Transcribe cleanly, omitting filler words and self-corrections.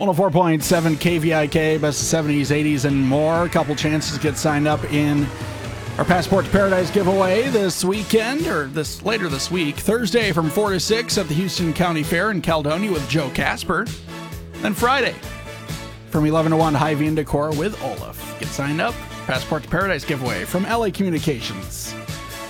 104.7 KVIK, best of 70s, 80s, and more. A couple chances to get signed up in our Passport to Paradise giveaway this weekend, or later this week. Thursday from 4 to 6 at the Houston County Fair in Caledonia with Joe Casper. Then Friday from 11 to 1, Hy-Vee and Decor with Olaf. Get signed up. Passport to Paradise giveaway from LA Communications.